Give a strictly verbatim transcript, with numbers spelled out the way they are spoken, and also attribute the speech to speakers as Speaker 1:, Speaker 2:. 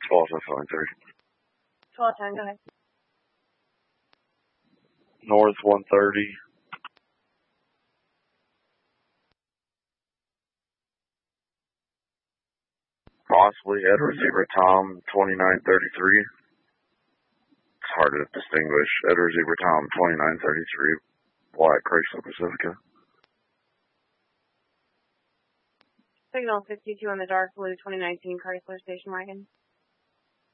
Speaker 1: twelve twenty-three.
Speaker 2: twelve ten, go ahead.
Speaker 1: North one thirty. Possibly Edward Zebra Tom twenty-nine thirty-three. It's hard to distinguish. Edward Zebra Tom twenty-nine thirty-three. Black Chrysler Pacifica.
Speaker 2: Signal sixty-two on the dark blue twenty nineteen Chrysler station wagon.